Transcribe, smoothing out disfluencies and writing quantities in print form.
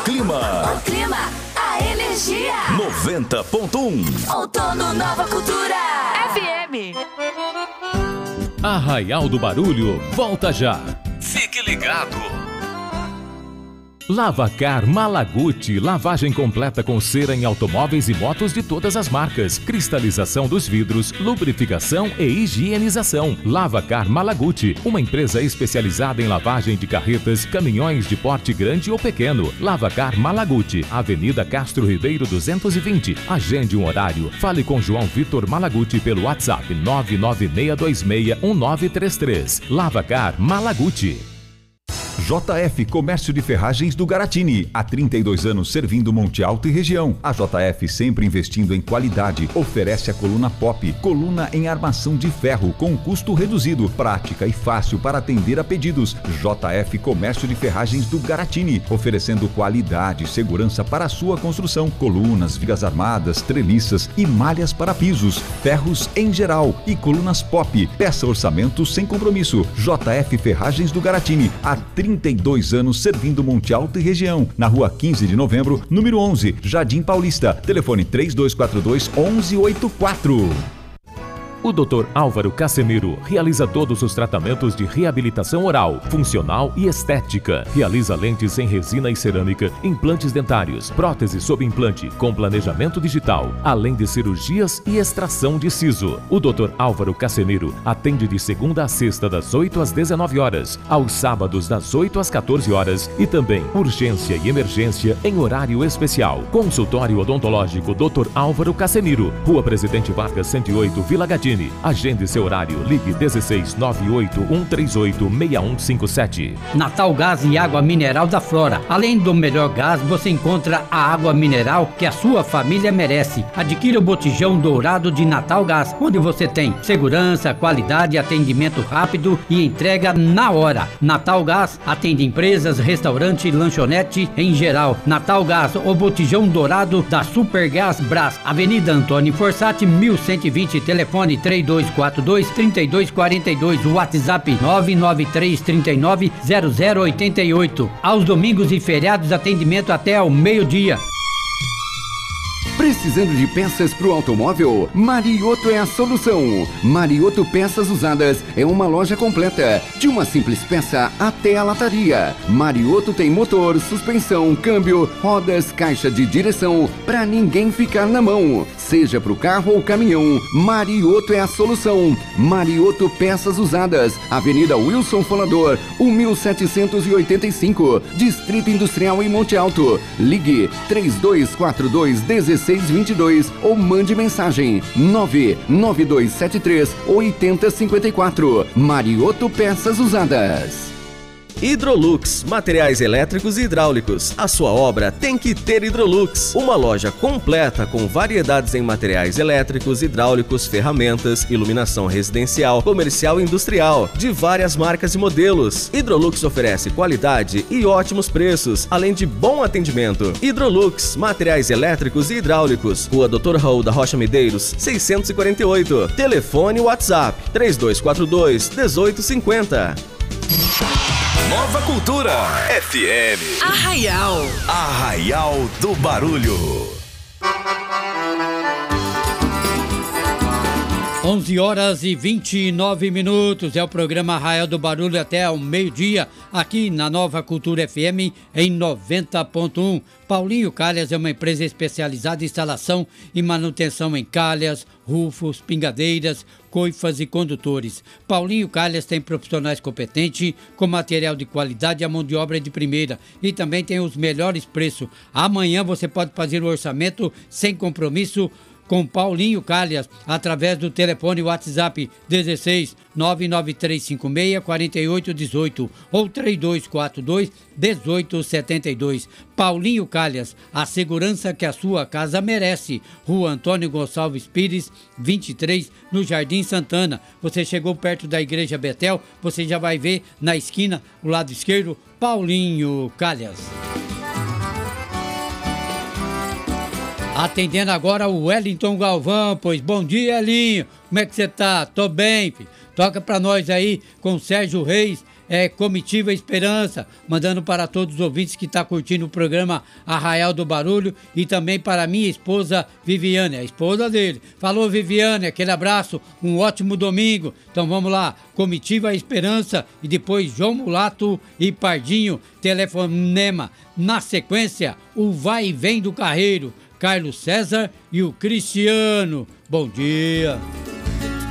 clima. O clima, a energia. 90.1. Outono Nova Cultura. FM. Arraial do Barulho, volta já. Fique ligado. Lavacar Malaguti, lavagem completa com cera em automóveis e motos de todas as marcas, cristalização dos vidros, lubrificação e higienização. Lavacar Malaguti, uma empresa especializada em lavagem de carretas, caminhões de porte grande ou pequeno. Lavacar Malaguti, Avenida Castro Ribeiro 220. Agende um horário. Fale com João Vitor Malaguti pelo WhatsApp 996261933. Lavacar Malaguti. JF Comércio de Ferragens do Garatini, há 32 anos servindo Monte Alto e região. A JF sempre investindo em qualidade, oferece a coluna Pop, coluna em armação de ferro com custo reduzido, prática e fácil para atender a pedidos. JF Comércio de Ferragens do Garatini, oferecendo qualidade e segurança para a sua construção, colunas, vigas armadas, treliças e malhas para pisos, ferros em geral e colunas Pop. Peça orçamento sem compromisso. JF Ferragens do Garatini, há 32 anos servindo Monte Alto e região. Na rua 15 de novembro, número 11, Jardim Paulista. Telefone 3242-1184. O Dr. Álvaro Casemiro realiza todos os tratamentos de reabilitação oral, funcional e estética. Realiza lentes em resina e cerâmica, implantes dentários, prótese sob implante, com planejamento digital, além de cirurgias e extração de siso. O Dr. Álvaro Casemiro atende de segunda a sexta das 8 às 19 horas, aos sábados das 8 às 14 horas e também urgência e emergência em horário especial. Consultório odontológico Dr. Álvaro Casemiro, Rua Presidente Vargas 108, Vila Gadini. Agende seu horário. Ligue 1698-138-6157. Natal Gás e Água Mineral da Flora. Além do melhor gás, você encontra a água mineral que a sua família merece. Adquira o botijão dourado de Natal Gás, onde você tem segurança, qualidade, atendimento rápido e entrega na hora. Natal Gás atende empresas, restaurante, lanchonete em geral. Natal Gás, o botijão dourado da Supergás Brás. Avenida Antônio Forçati, 1120, telefone 3242-3242, WhatsApp 993390088. Aos domingos e feriados, atendimento até ao meio-dia. Precisando de peças para o automóvel? Marioto é a solução. Marioto Peças Usadas é uma loja completa, de uma simples peça até a lataria. Marioto tem motor, suspensão, câmbio, rodas, caixa de direção, para ninguém ficar na mão. Seja para o carro ou caminhão, Marioto é a solução. Marioto Peças Usadas, Avenida Wilson Folador, 1785, Distrito Industrial em Monte Alto. Ligue 3242-1622 ou mande mensagem 99273-8054. Marioto Peças Usadas. Hidrolux, materiais elétricos e hidráulicos. A sua obra tem que ter Hidrolux. Uma loja completa com variedades em materiais elétricos, hidráulicos, ferramentas, iluminação residencial, comercial e industrial, de várias marcas e modelos. Hidrolux oferece qualidade e ótimos preços, além de bom atendimento. Hidrolux, materiais elétricos e hidráulicos. Rua Dr. Raul da Rocha Medeiros, 648. Telefone WhatsApp 3242-1850. Nova Cultura FM. Arraial. Arraial do Barulho. 11 horas e 29 minutos. É o programa Arraial do Barulho até ao meio-dia, aqui na Nova Cultura FM em 90.1. Paulinho Calhas é uma empresa especializada em instalação e manutenção em calhas, rufos, pingadeiras, coifas e condutores. Paulinho Calhas tem profissionais competentes, com material de qualidade e a mão de obra de primeira. E também tem os melhores preços. Amanhã você pode fazer o orçamento sem compromisso com Paulinho Calhas, através do telefone WhatsApp 16 99356 4818 ou 3242 1872. Paulinho Calhas, a segurança que a sua casa merece. Rua Antônio Gonçalves Pires, 23, no Jardim Santana. Você chegou perto da Igreja Betel, você já vai ver na esquina, o lado esquerdo, Paulinho Calhas. Atendendo agora o Wellington Galvão, pois bom dia, Elinho. Como é que você tá? Tô bem, filho. Toca pra nós aí com Sérgio Reis Comitiva Esperança, mandando para todos os ouvintes que estão curtindo o programa Arraial do Barulho e também para minha esposa Viviane, a esposa dele. Falou, Viviane, aquele abraço, um ótimo domingo. Então vamos lá, Comitiva Esperança e depois João Mulato e Pardinho, telefonema. Na sequência, o vai e vem do Carreiro, Carlos César e o Cristiano. Bom dia.